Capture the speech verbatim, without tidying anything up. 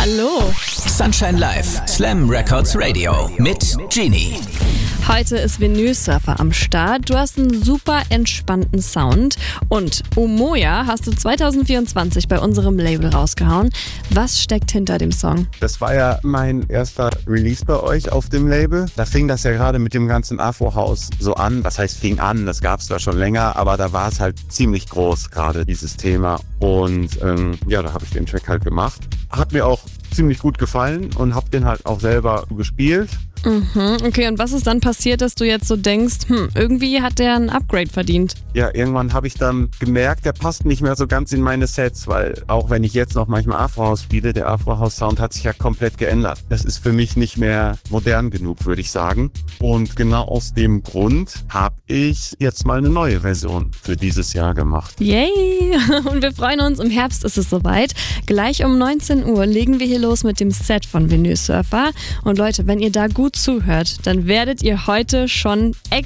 Hallo. Sunshine Live, Slam Records Radio mit Genie. Heute ist Vinyl Surfer am Start. Du hast einen super entspannten Sound. Und Umoja hast du zwanzig vierundzwanzig bei unserem Label rausgehauen. Was steckt hinter dem Song? Das war ja mein erster Release bei euch auf dem Label. Da fing das ja gerade mit dem ganzen Afro-House so an. Was heißt fing an? Das gab es zwar schon länger, aber da war es halt ziemlich groß, gerade dieses Thema. Und ähm, ja, da habe ich den Track halt gemacht. Hat mir auch ziemlich gut gefallen und habe den halt auch selber gespielt. Mhm, okay, und was ist dann passiert, dass du jetzt so denkst, hm, irgendwie hat der ein Upgrade verdient? Ja, irgendwann habe ich dann gemerkt, der passt nicht mehr so ganz in meine Sets, weil auch wenn ich jetzt noch manchmal Afro-House spiele, der Afro-House-Sound hat sich ja komplett geändert. Das ist für mich nicht mehr modern genug, würde ich sagen. Und genau aus dem Grund habe ich jetzt mal eine neue Version für dieses Jahr gemacht. Yay! Und wir freuen uns, im Herbst ist es soweit. Gleich um neunzehn Uhr legen wir hier los mit dem Set von Vinyl Surfer. Und Leute, wenn ihr da gut zuhört, dann werdet ihr heute schon extra